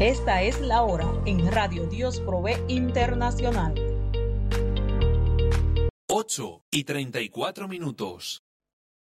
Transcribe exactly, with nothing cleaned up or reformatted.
Esta es la hora en Radio Dios Provee Internacional. ocho y treinta y cuatro minutos.